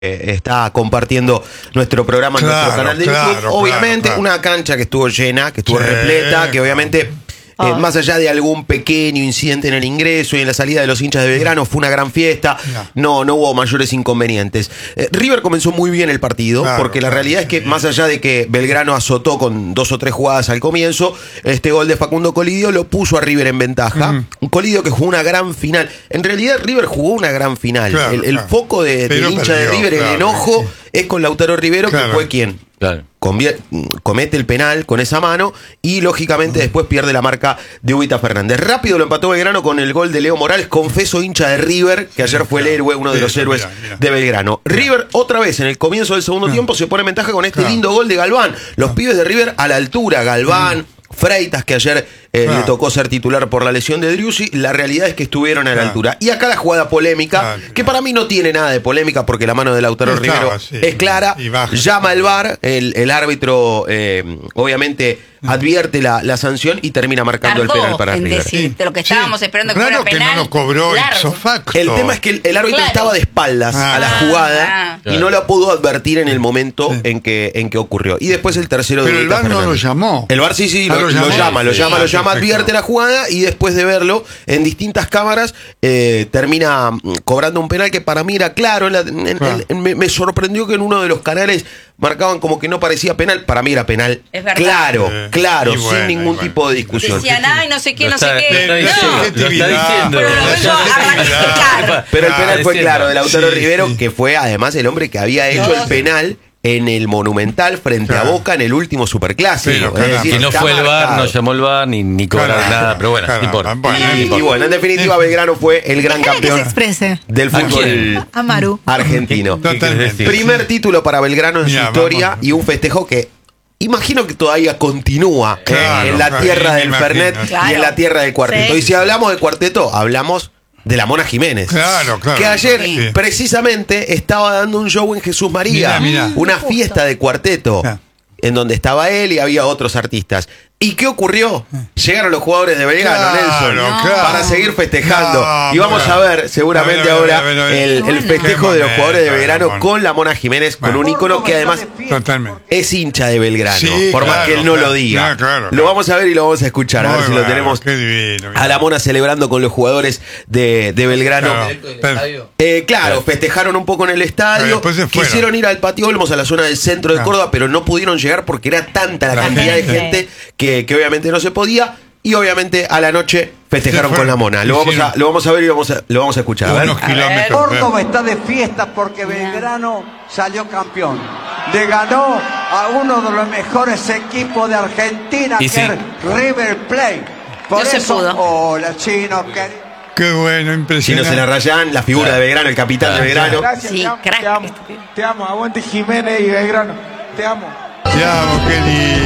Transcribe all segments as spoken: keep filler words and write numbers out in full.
Eh, está compartiendo nuestro programa en claro, nuestro canal de claro, YouTube. Obviamente, claro, claro. una cancha que estuvo llena, que estuvo Sí, repleta, que obviamente, Ah. eh, más allá de algún pequeño incidente en el ingreso y en la salida de los hinchas de Belgrano, fue una gran fiesta. No, no hubo mayores inconvenientes. Eh, River comenzó muy bien el partido, Claro, porque la claro, realidad es que, sí. más allá de que Belgrano azotó con dos o tres jugadas al comienzo, este gol de Facundo Colidio lo puso a River en ventaja. Mm. Un Colidio que jugó una gran final. En realidad, River jugó una gran final. Claro, el el claro. foco de, Pero del hincha de perdió, River, el claro, enojo, sí. es con Lautaro Rivero, Claro. que fue quien Claro. convier- comete el penal con esa mano y lógicamente después pierde la marca de Ubita Fernández. Rápido lo empató Belgrano con el gol de Leo Morales, confeso hincha de River, que ayer fue el héroe, uno de Sí, los héroes mira, mira. de Belgrano. River otra vez en el comienzo del segundo tiempo se pone en ventaja con este Claro. lindo gol de Galván. Los pibes de River a la altura, Galván, Freitas, que ayer eh, Claro. le tocó ser titular por la lesión de Driussi, la realidad es que estuvieron a la Claro. altura. Y acá la jugada polémica, Claro, que claro. para mí no tiene nada de polémica porque la mano de Lautaro Estaba, Rivero sí. es clara, Y baja. llama el V A R, el, el árbitro eh, obviamente advierte la, la sanción y termina marcando Tardó el penal para en River. decirte lo que estábamos Sí. esperando que Claro fuera que penal. no lo cobró largo. ipso facto. El tema es que el, el árbitro Claro. estaba de espaldas Ah. a la jugada Ah. y no la pudo advertir en el momento Sí. en que en que ocurrió. Y después el tercero Pero de el Ubita V A R no lo Fernández. llamó. El V A R sí, sí, Ah, lo, lo lo llamó. llama, lo Sí, llama, ah, lo llama, perfecto. advierte la jugada y después de verlo en distintas cámaras eh, termina mm, cobrando un penal que para mí era claro. En la- en- en- Claro. en- me, me sorprendió que en uno de los canales marcaban como que no parecía penal. Para mí era penal. Es verdad. Claro, Sí. claro, Y bueno, sin ningún y bueno. tipo de discusión. Decían, ay, no sé qué, Lo no sé está- qué. lo está No. diciendo, lo está Objetividad. diciendo. Pero lo veo arrancar. Pero el penal Ah, fue es claro cierto. de Lautaro Sí, Rivero, sí. que fue además el hombre que había hecho Todos. el penal en el Monumental frente Claro. a Boca en el último superclásico. Pero, Es caramba. decir, Y no está fue el V A R, marcado. no llamó el V A R ni, ni cobrar Caramba, nada, pero bueno, no caramba, importa. bueno, No no Y, importa. y bueno, en definitiva, Belgrano fue el gran Déjale que se campeón exprese. del ¿A fútbol quién? A Maru. argentino. ¿Qué querés Totalmente. decir? Primer título para Belgrano en Mira, su historia vamos. y un festejo que imagino que todavía continúa eh, Claro, en la claro, tierra me del imagino. Fernet y Claro. en la tierra del cuarteto. Sí. Y si hablamos de cuarteto, hablamos de la Mona Jiménez. Claro, claro. Que ayer Sí. precisamente estaba dando un show en Jesús María, Mira, mira. una fiesta de cuarteto, Ah. en donde estaba él y había otros artistas. ¿Y qué ocurrió? Llegaron los jugadores de Belgrano, Claro, Nelson, claro. para seguir festejando. No, y vamos claro. a ver seguramente A ver, a ver, ahora a ver, a ver. el, el Bueno. festejo de los Qué jugadores de momento, Belgrano bueno. con la Mona Jiménez, con Bueno. un ícono que además Totalmente. es hincha de Belgrano, Sí, por más claro, que él no claro. lo diga. No, claro, Lo claro. vamos a ver y lo vamos a escuchar, a Muy ver si lo bueno, tenemos qué divino, mira. a la Mona celebrando con los jugadores de, de Belgrano. Claro, pero- Eh, claro, festejaron un poco en el estadio, Pero después se fueron. quisieron ir al Patio Olmos, a la zona del centro de Claro. Córdoba, pero no pudieron llegar porque era tanta la La cantidad de gente. gente que, que obviamente no se podía. Y obviamente a la noche festejaron Se con la fueron. Mona. Lo vamos, a, Hicieron- lo vamos a ver y vamos a- lo vamos a escuchar. A ver. Unos kilómetros. Córdoba está de fiesta porque Belgrano salió campeón. Le ganó a uno de los mejores equipos de Argentina, Y que sí. es River Plate. Por No se eso, pudo. hola chino, querido. Qué bueno, Chino impresionante. se la rayan, la figura de Belgrano, el capitán de Belgrano. Gracias, Sí, te amo, crack. te amo, te amo, aguante Jiménez y Belgrano, te amo. Te amo, qué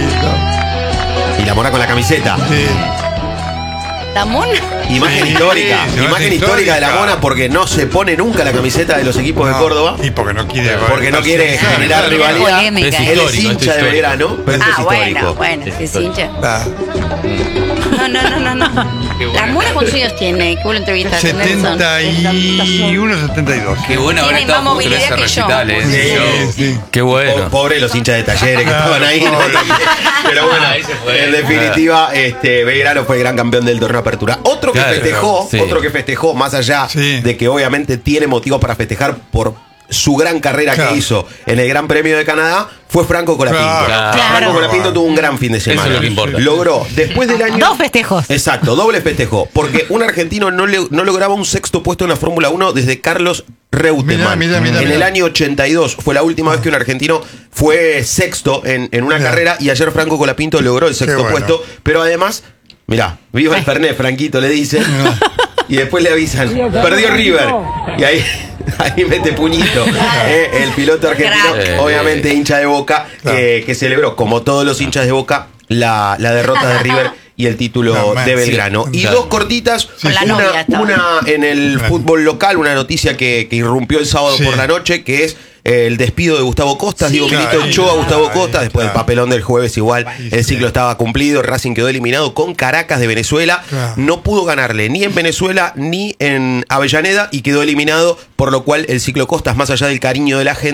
lindo. Y la Mona con la camiseta. Sí. ¿La Mona? Imagen Sí, histórica, sí, imagen imagen histórica de la histórica. Mona porque no se pone nunca la camiseta de los equipos de No, Córdoba. Y porque no quiere. Porque no quiere Claro, generar claro. rivalidad. Polémica, Él ¿eh? es Histórico, esto hincha de histórico. Belgrano, pero esto Ah, es histórico. bueno, bueno, Es es histórico. hincha. Ah, No, no, no, no, no. ¿La Mona cuántos años tiene? ¿Qué buena entrevista? setenta y uno, setenta y dos. Qué bueno haber Tiene estado más junto en ese movilidad que yo. recital, ¿eh? Sí, Ese show. sí. Qué bueno. Po- Pobre los hinchas de Talleres que Ah, estaban ahí. ¿no? pobre. Pero bueno, Ahí se fue. en definitiva, este, Belgrano fue el gran campeón del torneo Apertura. Otro que Claro, festejó, sí. otro que festejó, más allá Sí. de que obviamente tiene motivos para festejar por su gran carrera Claro. que hizo en el Gran Premio de Canadá, fue Franco Colapinto. Claro. Franco Claro. Colapinto tuvo un gran fin de semana. Eso es lo que importa. Logró, después del año... Dos festejos. Exacto, doble festejo. Porque un argentino no, le- no lograba un sexto puesto en la Fórmula uno desde Carlos Reutemann. Mirá, mirá, mirá, en mirá. el año ochenta y dos fue la última vez que un argentino fue sexto en, en una Mirá. carrera y ayer Franco Colapinto logró el sexto bueno. puesto. Pero además, mirá, viva el Fernet, Franquito, le dicen. Y después le avisan, perdió River. Y ahí, ahí mete puñito. Eh, el piloto argentino, Crack. obviamente hincha de Boca, Claro. eh, que celebró, como todos los hinchas de Boca, la, la derrota de River y el título Claro, de sí, Belgrano. Y claro. dos cortitas, Con la una, novia estaba. una en el Claro. fútbol local, una noticia que, que irrumpió el sábado Sí. por la noche, que es eh, el despido de Gustavo Costas, Sí, digo, Milito claro, echó a Gustavo claro, Costas, después del claro. papelón del jueves igual, el ciclo estaba cumplido, Racing quedó eliminado con Caracas de Venezuela, Claro. no pudo ganarle ni en Venezuela ni en Avellaneda y quedó eliminado, por lo cual el ciclo Costas, más allá del cariño de la gente,